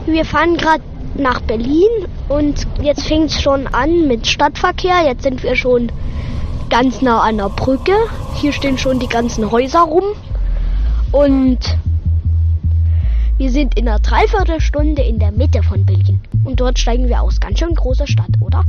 Wir fahren gerade nach Berlin und jetzt fängt es schon an mit Stadtverkehr. Jetzt sind wir schon ganz nah an der Brücke. Hier stehen schon die ganzen Häuser rum. Und wir sind in einer Dreiviertelstunde in der Mitte von Berlin. Und dort steigen wir aus. Ganz schön große Stadt, oder?